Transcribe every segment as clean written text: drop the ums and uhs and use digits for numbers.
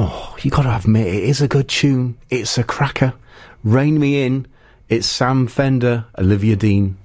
Oh, you got to admit, it is a good tune. It's a cracker. Rein Me In. It's Sam Fender, Olivia Dean,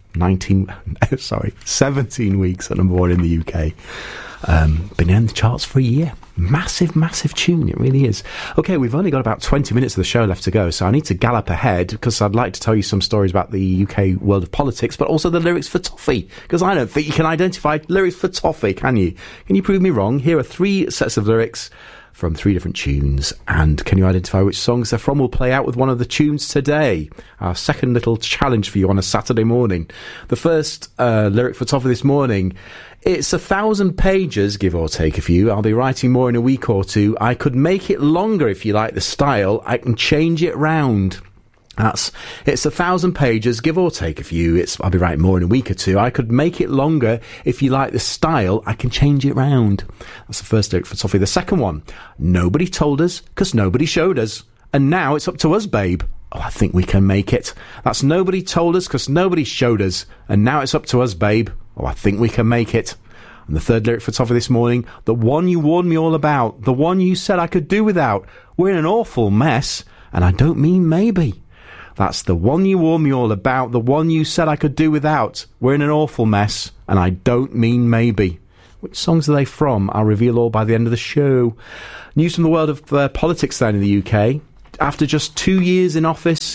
17 weeks at number one in the UK. Been in the charts for a year. Massive, massive tune, it really is. Okay, we've only got about 20 minutes of the show left to go, so I need to gallop ahead because I'd like to tell you some stories about the UK world of politics, but also the lyrics for Toffee, because I don't think you can identify lyrics for Toffee, can you? Can you prove me wrong? Here are 3 sets of lyrics from 3 different tunes, and can you identify which songs they're from? We'll play out with one of the tunes today. Our second little challenge for you on a Saturday morning. The first lyric for Toffee this morning: it's 1,000 pages, give or take a few. I'll be writing more in a week or two. I could make it longer if you like the style. I can change it round. It's 1,000 pages, give or take a few. I'll be writing more in a week or two. I could make it longer if you like the style. I can change it round. That's the first lyric for Toffee. The second one: nobody told us because nobody showed us. And now it's up to us, babe. Oh, I think we can make it. That's nobody told us because nobody showed us. And now it's up to us, babe. Oh, I think we can make it. And the third lyric for Toffee this morning: the one you warned me all about, the one you said I could do without. We're in an awful mess, and I don't mean maybe. That's the one you warned me all about, the one you said I could do without. We're in an awful mess, and I don't mean maybe. Which songs are they from? I'll reveal all by the end of the show. News from the world of politics then in the UK. After just 2 years in office,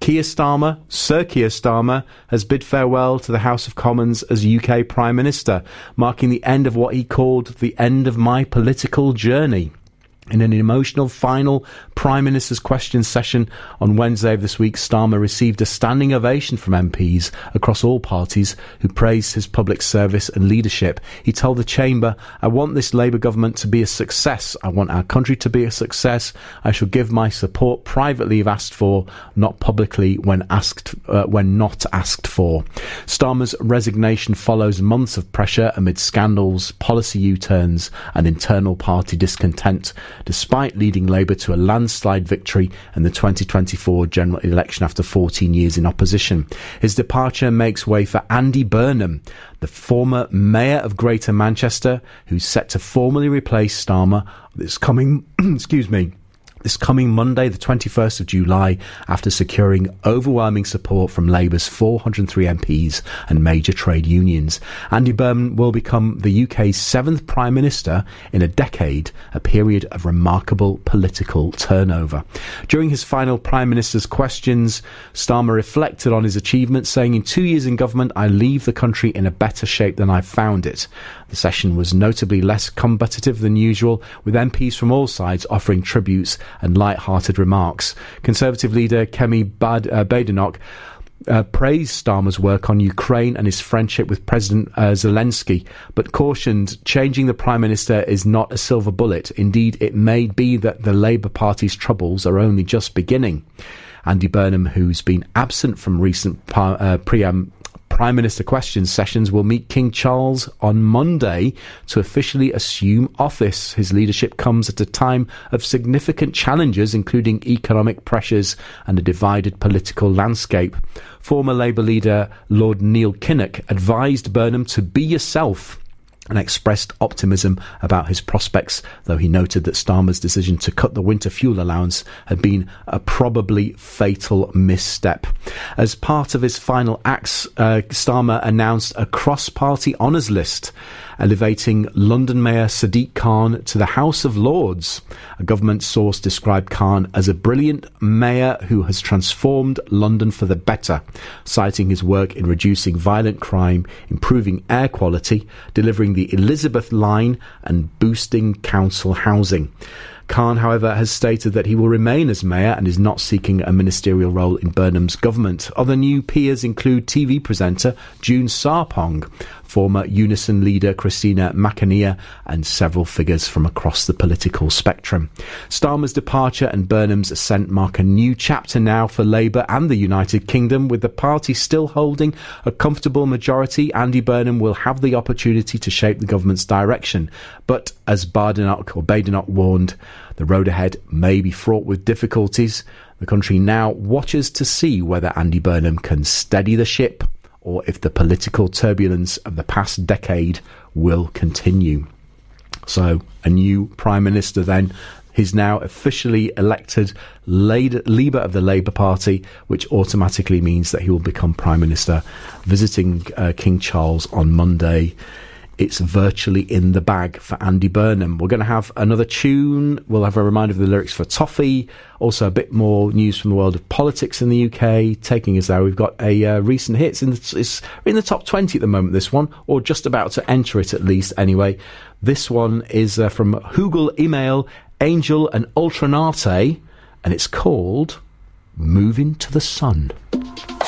Sir Keir Starmer, has bid farewell to the House of Commons as UK Prime Minister, marking the end of what he called the end of my political journey. In an emotional final Prime Minister's Questions session on Wednesday of this week, Starmer received a standing ovation from MPs across all parties who praised his public service and leadership. He told the Chamber, "I want this Labour government to be a success. I want our country to be a success. I shall give my support privately if asked for, not publicly when not asked for." Starmer's resignation follows months of pressure amid scandals, policy U-turns and internal party discontent, despite leading Labour to a landslide victory in the 2024 general election after 14 years in opposition. His departure makes way for Andy Burnham, the former Mayor of Greater Manchester, who's set to formally replace Starmer this coming Monday, the 21st of July, after securing overwhelming support from Labour's 403 MPs and major trade unions. Andy Burnham will become the UK's 7th Prime Minister in a decade, a period of remarkable political turnover. During his final Prime Minister's Questions, Starmer reflected on his achievements, saying, "In 2 years in government, I leave the country in a better shape than I found it." The session was notably less combative than usual, with MPs from all sides offering tributes and light-hearted remarks. Conservative leader Kemi Badenoch praised Starmer's work on Ukraine and his friendship with President Zelensky, but cautioned changing the Prime Minister is not a silver bullet. Indeed, it may be that the Labour Party's troubles are only just beginning. Andy Burnham, who's been absent from recent Prime Minister Questions sessions, will meet King Charles on Monday to officially assume office. His leadership comes at a time of significant challenges, including economic pressures and a divided political landscape. Former Labour leader Lord Neil Kinnock advised Burnham to be yourself and expressed optimism about his prospects, though he noted that Starmer's decision to cut the winter fuel allowance had been a probably fatal misstep. As part of his final acts, Starmer announced a cross-party honours list, elevating London Mayor Sadiq Khan to the House of Lords. A government source described Khan as a brilliant mayor who has transformed London for the better, citing his work in reducing violent crime, improving air quality, delivering the Elizabeth line and boosting council housing. Khan, however, has stated that he will remain as mayor and is not seeking a ministerial role in Burnham's government. Other new peers include TV presenter June Sarpong, former Unison leader Christina McAnear, and several figures from across the political spectrum. Starmer's departure and Burnham's ascent mark a new chapter now for Labour and the United Kingdom. With the party still holding a comfortable majority, Andy Burnham will have the opportunity to shape the government's direction. But as Badenoch warned, the road ahead may be fraught with difficulties. The country now watches to see whether Andy Burnham can steady the ship or if the political turbulence of the past decade will continue. So, a new Prime Minister then, He's now officially elected leader of the Labour Party, which automatically means that he will become Prime Minister, visiting King Charles on Monday. It's virtually in the bag for Andy Burnham. We're going to have another tune. We'll have a reminder of the lyrics for Toffee. Also a bit more news from the world of politics in the UK. Taking us there, we've got a recent hits. It's in the top 20 at the moment, this one, or just about to enter it at least anyway. This one is from Hugel Email, Angel and Ultranate, and it's called Moving to the Sun.